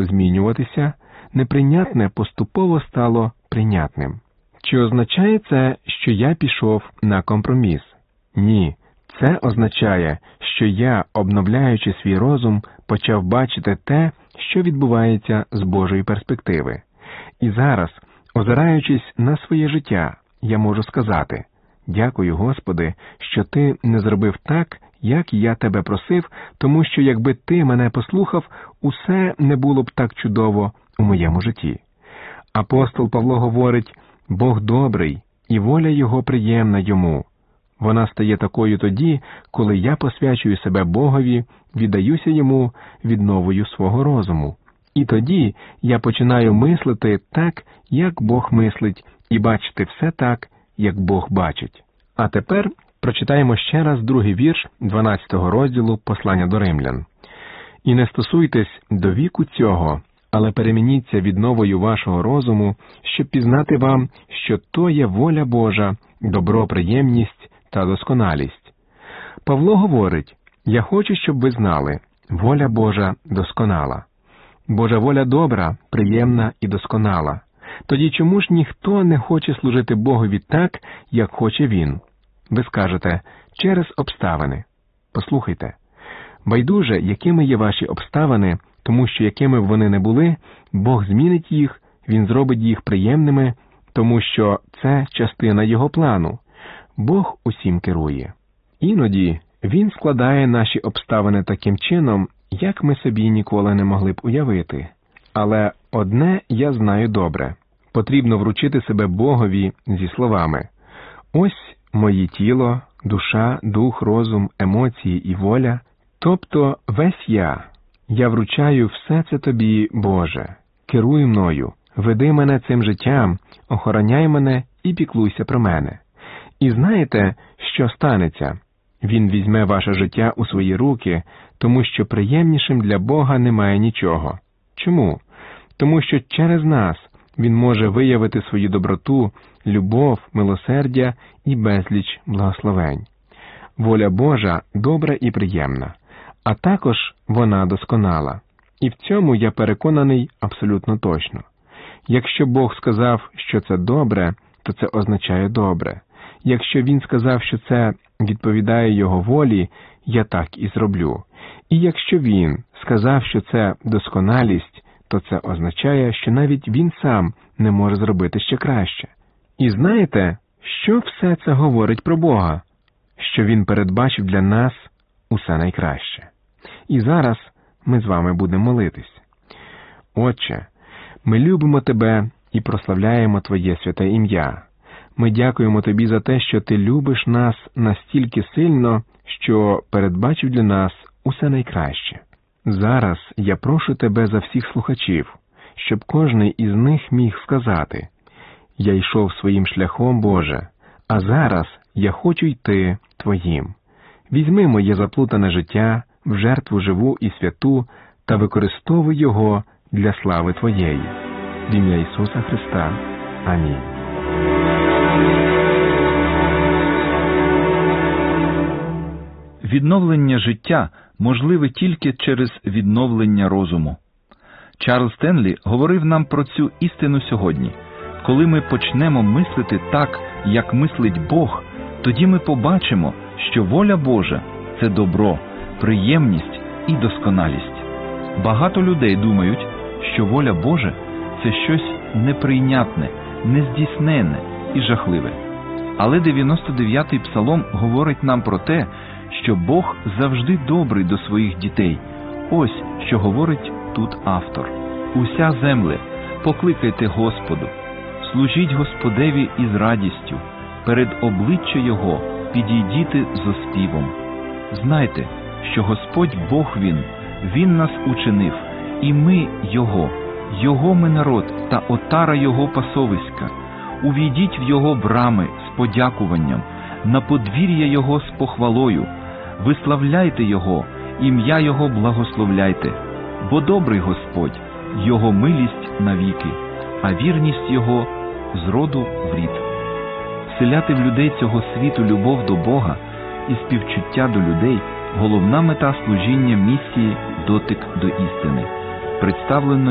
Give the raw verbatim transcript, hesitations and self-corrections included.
почали змінюватися, неприйнятне поступово стало прийнятним. Чи означає це, що я пішов на компроміс? Ні. Це означає, що я, обновляючи свій розум, почав бачити те, що відбувається з Божої перспективи. І зараз, озираючись на своє життя, я можу сказати: «Дякую, Господи, що Ти не зробив так, як я Тебе просив, тому що якби Ти мене послухав, усе не було б так чудово у моєму житті». Апостол Павло говорить: «Бог добрий, і воля Його приємна Йому». Вона стає такою тоді, коли я посвячую себе Богові, віддаюся Йому, відновою свого розуму. І тоді я починаю мислити так, як Бог мислить, і бачити все так, як Бог бачить. А тепер прочитаємо ще раз другий вірш дванадцятого розділу послання до Римлян. «І не стосуйтесь до віку цього, але перемініться відновою вашого розуму, щоб пізнати вам, що то є воля Божа, добро, приємність та досконалість». Павло говорить: «Я хочу, щоб ви знали, воля Божа досконала». Божа воля добра, приємна і досконала. Тоді чому ж ніхто не хоче служити Богові так, як хоче Він? Ви скажете: через обставини. Послухайте. Байдуже, якими є ваші обставини, тому що якими б вони не були, Бог змінить їх, Він зробить їх приємними, тому що це частина Його плану. Бог усім керує. Іноді Він складає наші обставини таким чином, як ми собі ніколи не могли б уявити. Але одне я знаю добре. Потрібно вручити себе Богові зі словами: «Ось моє тіло, душа, дух, розум, емоції і воля, тобто весь я. Я вручаю все це Тобі, Боже. Керуй мною, веди мене цим життям, охороняй мене і піклуйся про мене». І знаєте, що станеться? Він візьме ваше життя у свої руки, тому що приємнішим для Бога немає нічого. Чому? Тому що через нас Він може виявити свою доброту, любов, милосердя і безліч благословень. Воля Божа добра і приємна, а також вона досконала. І в цьому я переконаний абсолютно точно. Якщо Бог сказав, що це добре, то це означає добре. Якщо Він сказав, що це відповідає Його волі, я так і зроблю. І якщо Він сказав, що це досконалість, то це означає, що навіть Він сам не може зробити ще краще. І знаєте, що все це говорить про Бога? Що Він передбачив для нас усе найкраще. І зараз ми з вами будемо молитись. Отче, ми любимо Тебе і прославляємо Твоє святе ім'я. Ми дякуємо Тобі за те, що Ти любиш нас настільки сильно, що передбачив для нас усе найкраще. Зараз я прошу Тебе за всіх слухачів, щоб кожний із них міг сказати: «Я йшов своїм шляхом, Боже, а зараз я хочу йти Твоїм. Візьми моє заплутане життя в жертву живу і святу та використовуй його для слави Твоєї. В ім'я Ісуса Христа. Амінь». Відновлення життя можливе тільки через відновлення розуму. Чарльз Стенлі говорив нам про цю істину сьогодні. Коли ми почнемо мислити так, як мислить Бог, тоді ми побачимо, що воля Божа – це добро, приємність і досконалість. Багато людей думають, що воля Божа – це щось неприйнятне, нездійсненне і жахливе. Але дев'яносто дев'ятий псалом говорить нам про те, що Бог завжди добрий до своїх дітей. Ось, що говорить тут автор. «Уся земле, покликайте Господу, служіть Господеві із радістю, перед обличчя Його підійдіте з оспівом. Знайте, що Господь Бог Він, Він нас учинив, і ми Його, Його ми народ та отара Його пасовиська. Увійдіть в Його брами з подякуванням, на подвір'я Його з похвалою, виславляйте Його, ім'я Його благословляйте, бо добрий Господь, Його милість навіки, а вірність Його з роду в рід». Вселяти в людей цього світу любов до Бога і співчуття до людей – головна мета служіння місії «Дотик до істини», представлено